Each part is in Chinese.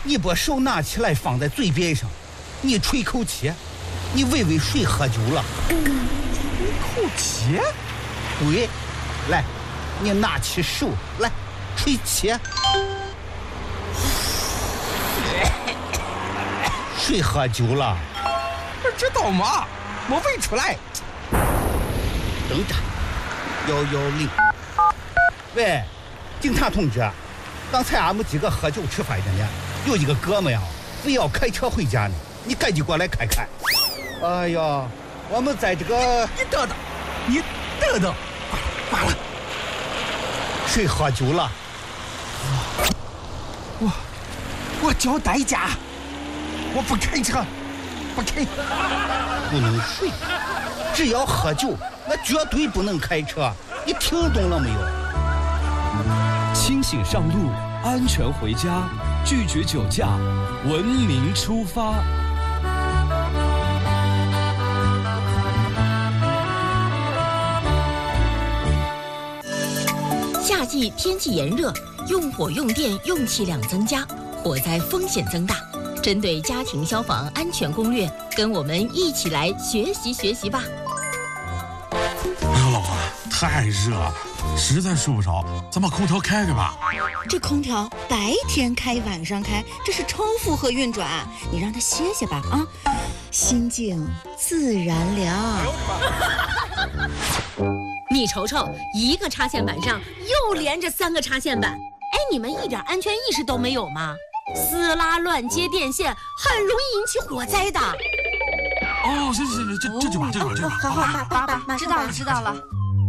你把手拿起来放在嘴边上，你吹口气，你喂喂水喝酒了。 吹口气？ 对，来，你拿起手来吹气。谁喝酒了？ 不知道吗？我喂出来。 等着，110。喂，警察同志，刚才俺们几个喝酒吃饭的呢，有一个哥们呀，非要开车回家呢，你赶紧过来看看。哎呀，我们在这个…… 你等等，挂了。 谁喝酒了？ 我交代价，我不开车，不开。 不能睡，只要喝酒，那绝对不能开车。你听懂了没有？ 清醒上路，安全回家，拒绝酒驾，文明出发。 夏季天气炎热，用火用电用气量增加，火灾风险增大。针对家庭消防安全攻略，跟我们一起来学习学习吧。 哎呦，老婆，太热了，实在睡不着，咱把空调开开吧。 这空调白天开晚上开，这是超负荷运转，你让它歇歇吧啊，心静自然凉。 你瞅瞅，一个插线板上又连着3个插线板，哎，你们一点安全意识都没有吗？撕拉乱接电线很容易引起火灾的。 哦，行，这就把。 好，知道了。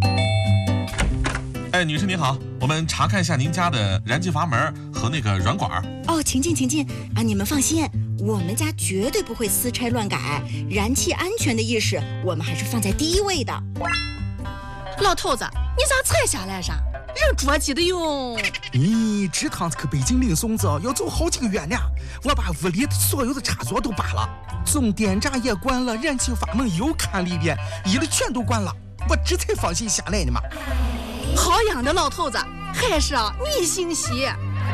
哎，女士您好，我们查看一下您家的燃气阀门和那个软管。 哦，请进啊！你们放心，我们家绝对不会私拆乱改，燃气安全的意识我们还是放在第一位的。 老头子，你咋才下来噻？人着急的哟。 你这趟子去北京领孙子要走好几个月呢，我把屋里所有的插座都拔了，总电闸也关了，燃气阀门又看了一遍，一的全都关了，我这才放心下来的嘛。 好样的，老头子，还是你心细。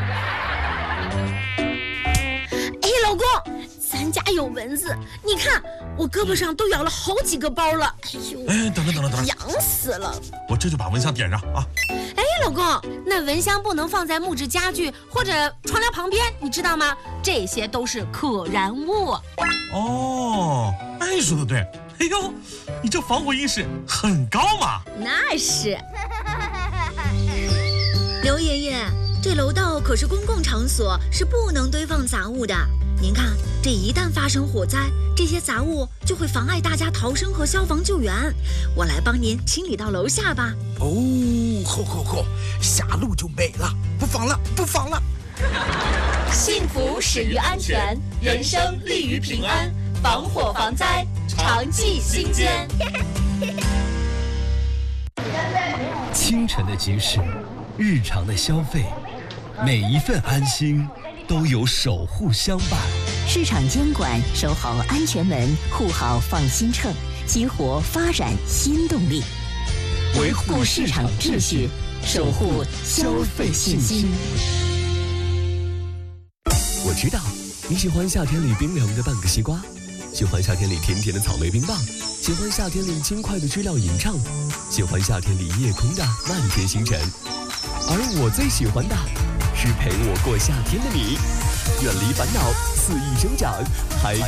哎，老公，咱家有蚊子，你看我胳膊上都咬了好几个包了。哎呦， 哎，等， 痒死了！ 我这就把蚊香点上啊。 哎，老公，那蚊香不能放在木质家具或者窗帘旁边，你知道吗？这些都是可燃物。 哦，哎，说的对。哎呦，你这防火意识很高嘛。 那是。 刘爷爷，这楼道可是公共场所，是不能堆放杂物的。您看，这一旦发生火灾，这些杂物就会妨碍大家逃生和消防救援。我来帮您清理到楼下吧。 哦，好，下楼就没了，不放了。 幸福始于安全，人生立于平安，防火防灾，常记心间。 清晨的集市，日常的消费，每一份安心都有守护相伴。 市场监管，守好安全门，护好放心秤，激活发展新动力，维护市场秩序，守护消费信心。 我知道你喜欢夏天里冰凉的半个西瓜，喜欢夏天里甜甜的草莓冰棒，喜欢夏天里轻快的知了吟唱，喜欢夏天里夜空的漫天星辰。而我最喜欢的是陪我过夏天的你，远离烦恼，肆意生长，开